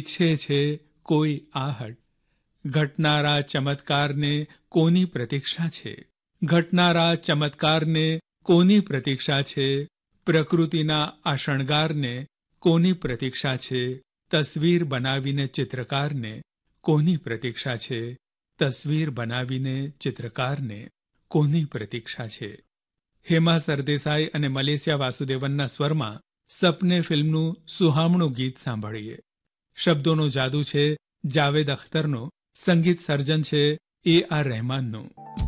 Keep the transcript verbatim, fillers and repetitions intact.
ઈચ્છે છે કોઈ આહટ. ઘટનારા ચમત્કારને કોની પ્રતીક્ષા છે? ઘટનારા ચમત્કારને કોની પ્રતીક્ષા છે? પ્રકૃતિના આ શણગારને કોની પ્રતીક્ષા છે? તસવીર બનાવીને ચિત્રકારને કોની પ્રતીક્ષા છે? તસવીર બનાવીને ચિત્રકારને કોની પ્રતીક્ષા છે? હેમા સરદેસાઈ અને મલેશિયા વાસુદેવનના સ્વરમાં સપને ફિલ્મનું સુહામણું ગીત સાંભળીએ. શબ્દોનો જાદુ છે જાવેદ અખ્તરનો, સંગીત સર્જન છે એ આર રહેમાનનું.